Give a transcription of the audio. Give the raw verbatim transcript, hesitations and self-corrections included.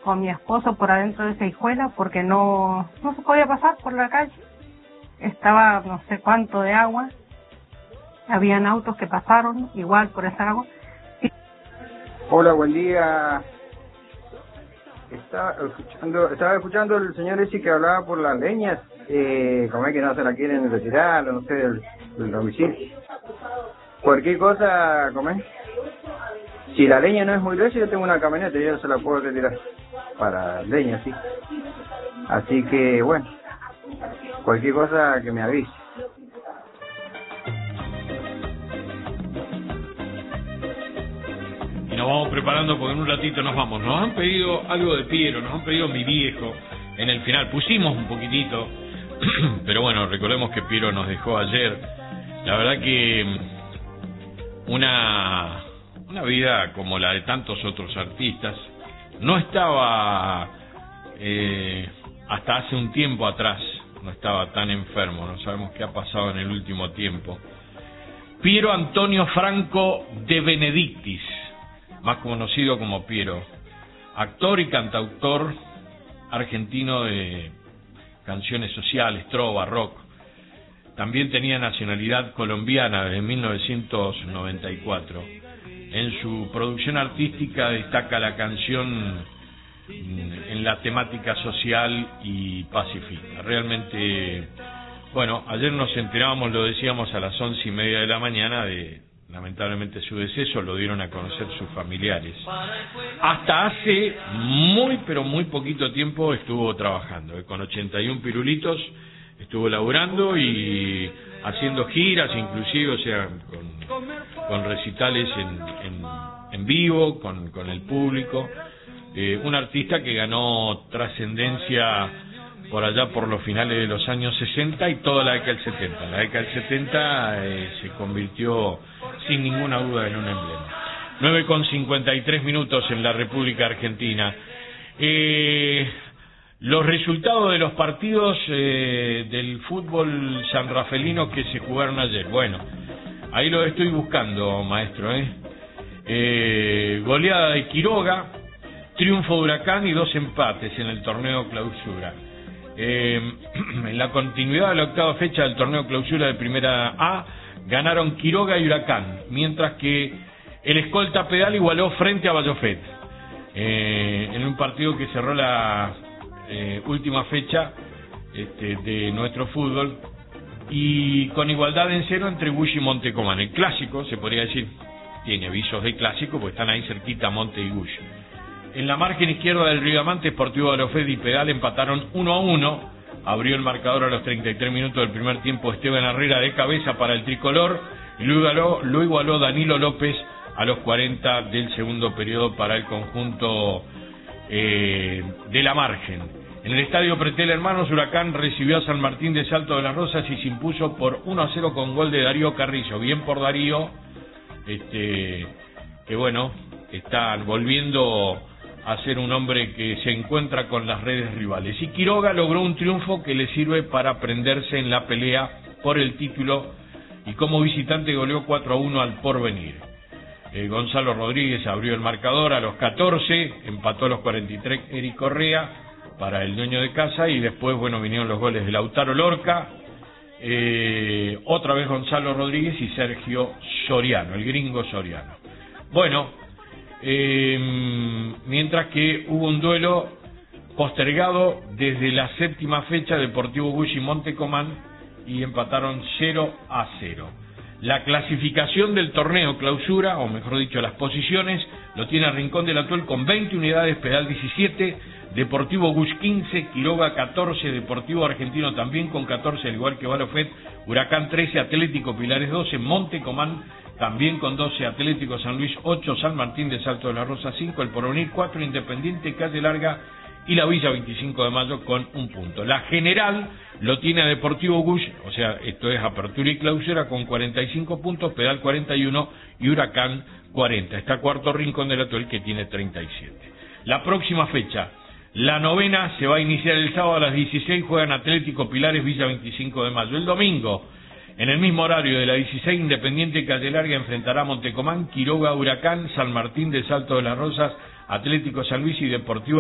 con mi esposo por adentro de esa hijuela porque no, no se podía pasar por la calle. Estaba no sé cuánto de agua. Habían autos que pasaron igual por esa agua. Y... Hola, buen día. Estaba escuchando, estaba escuchando el señor ese que hablaba por las leñas. Eh, como es que no se la quieren retirar, no sé, del, del domicilio. Cualquier cosa, ¿cómo es? Si la leña no es muy gruesa, yo tengo una camioneta y yo se la puedo retirar para leña, sí. Así que, bueno, cualquier cosa que me avise. Y nos vamos preparando porque en un ratito nos vamos. Nos han pedido algo de Piero, nos han pedido Mi Viejo en el final. Pusimos un poquitito, pero bueno, recordemos que Piero nos dejó ayer. La verdad que una, una vida como la de tantos otros artistas. No estaba, eh, hasta hace un tiempo atrás, no estaba tan enfermo. No sabemos qué ha pasado en el último tiempo. Piero Antonio Franco de Benedictis, más conocido como Piero, actor y cantautor argentino de canciones sociales, trova, rock. También tenía nacionalidad colombiana desde mil novecientos noventa y cuatro. En su producción artística destaca la canción en la temática social y pacífica. Realmente, bueno, ayer nos enterábamos, lo decíamos a las once y media de la mañana de... lamentablemente su deceso, lo dieron a conocer sus familiares. Hasta hace muy pero muy poquito tiempo estuvo trabajando, con ochenta y un pirulitos estuvo laburando y haciendo giras, inclusive, o sea, con, con recitales en, en, en vivo, con, con el público. Eh, un artista que ganó trascendencia por allá por los finales de los años sesenta y toda la década del setenta. La década del setenta eh, se convirtió sin ninguna duda en un emblema. nueve con cincuenta y tres minutos en la República Argentina. Eh, los resultados de los partidos eh, del fútbol sanrafelino que se jugaron ayer. Bueno, ahí lo estoy buscando, maestro. ¿eh? Eh, goleada de Quiroga, triunfo de Huracán y dos empates en el torneo Clausura. Eh, en la continuidad de la octava fecha del torneo Clausura de Primera A, ganaron Quiroga y Huracán, mientras que el escolta Pedal igualó frente a Vallofet, eh, en un partido que cerró la eh, última fecha este, de nuestro fútbol, y con igualdad en cero entre Gush y Montecomán. El clásico, se podría decir, tiene visos de clásico, pues están ahí cerquita Monte y Gush. En la margen izquierda del Rigamante, Sportivo Vallofet y Pedal empataron uno a uno. Abrió el marcador a los treinta y tres minutos del primer tiempo Esteban Herrera de cabeza para el tricolor, y lo igualó, lo igualó Danilo López a los cuarenta del segundo periodo para el conjunto eh, de la margen. En el estadio Pretel Hermanos, Huracán recibió a San Martín de Salto de las Rosas y se impuso por uno a cero con gol de Darío Carrizo. Bien por Darío, este, que bueno, está volviendo a ser un hombre que se encuentra con las redes rivales. Y Quiroga logró un triunfo que le sirve para prenderse en la pelea por el título, y como visitante goleó cuatro a uno al Porvenir. Eh, Gonzalo Rodríguez abrió el marcador a los catorce, empató a los cuarenta y tres Eric Correa para el dueño de casa, y después, bueno, vinieron los goles de Lautaro Lorca, eh, otra vez Gonzalo Rodríguez y Sergio Soriano, el gringo Soriano. Bueno, Eh, mientras que hubo un duelo postergado desde la séptima fecha, Deportivo Gush y Montecomán, y empataron cero a cero. La clasificación del torneo Clausura, o mejor dicho, las posiciones, lo tiene Rincón del Atuel con veinte unidades, Pedal diecisiete, Deportivo Gush quince, Quiroga catorce, Deportivo Argentino también con catorce, al igual que Vallofet, Huracán trece, Atlético Pilares doce, Montecomán también con doce, Atlético San Luis ocho, San Martín de Salto de la Rosa cinco, el Porvenir cuatro, Independiente Calle Larga y la Villa veinticinco de Mayo con un punto. La general lo tiene a Deportivo Gush, o sea, esto es apertura y clausura, con cuarenta y cinco puntos, Pedal cuarenta y uno y Huracán cuarenta. Está cuarto Rincón del Atuel, que tiene treinta y siete. La próxima fecha, la novena, se va a iniciar el sábado a las dieciséis, juegan Atlético Pilares, Villa veinticinco de Mayo. El domingo, en el mismo horario de la dieciséis, Independiente Calle Larga enfrentará a Montecomán, Quiroga Huracán, San Martín de Salto de las Rosas, Atlético San Luis y Deportivo